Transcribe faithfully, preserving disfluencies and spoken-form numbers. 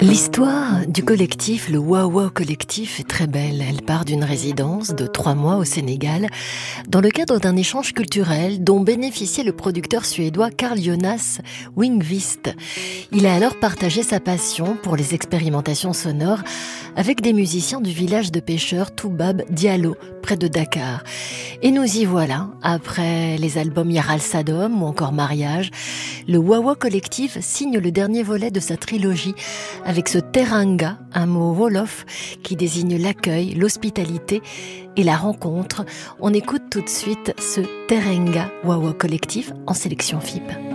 L'histoire du collectif, le Wawa Collectif, est très belle. Elle part d'une résidence de trois mois au Sénégal, dans le cadre d'un échange culturel dont bénéficiait le producteur suédois Carl Jonas Wingvist. Il a alors partagé sa passion pour les expérimentations sonores avec des musiciens du village de pêcheurs Toubab Diallo, près de Dakar. Et nous y voilà, après les albums Yaral Sadom ou encore Mariage, le Wawa Collectif signe le dernier volet de sa trilogie avec ce teranga, un mot wolof qui désigne l'accueil, l'hospitalité et la rencontre. On écoute tout de suite ce Teranga Wawa Collectif en sélection F I P.